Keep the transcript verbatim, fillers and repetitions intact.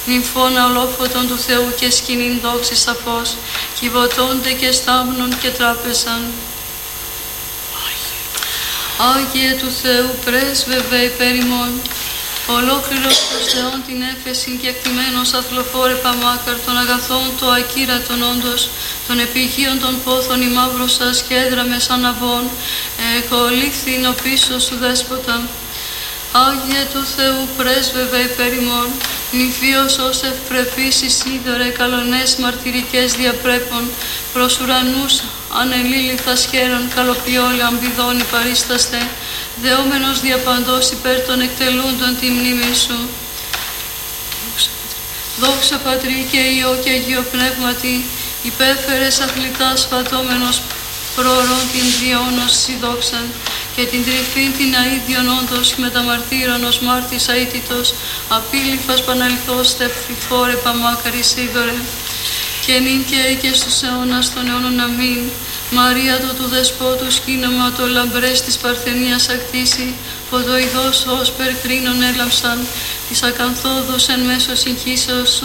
νυμφώνα ολόφωτον του Θεού και σκηνήν δόξη σαφώς, κυβωτώνται και στάμνων και τράπεζαν. Άγιε του Θεού πρέσβευε υπέρ ημών, ολόκληρος προς Θεόν την έφεσιν και εκτιμένος αθλοφόρε παμάκαρτον αγαθών το ακύρατον όντως, των επιγείων των πόθων η μαύρωσας και έδραμε σαν αβών, εχολήφθην ο πίσω σου δέσποτα. Άγιε του Θεού πρέσβευε υπέρ ημών, νυμφίος ως ευπρεπής Ισίδωρε, καλονές μαρτυρικές διαπρέπων, προς ουρανούς ανελήλυθας χαίρον, καλοποιόλοι αμπιδόνι παρίσταστε, δεόμενος διαπαντός υπέρ των εκτελούντων τη μνήμη σου. Δόξα Πατρί και Υιό και Αγίο Πνεύματι, υπέφερες αθλητάς φατόμενος πρόωρον την διόνος δόξαν και την τρυφήν την αΐδιον όντως με τα μαρτύρων ως μάρτης αίτητος, απίλυφας παναληθώς τεφθηφόρε παμάκαρη Σίδωρε, και νυν και αί και στους αιώνας των αιώνων αμήν. Μαρία το του δεσπότου σκήνωμα το λαμπρές της Παρθενίας ακτήσει, φωτοειδώς ως περκρίνων έλαμψαν, της ακανθόδους εν μέσω συγχύσεως σου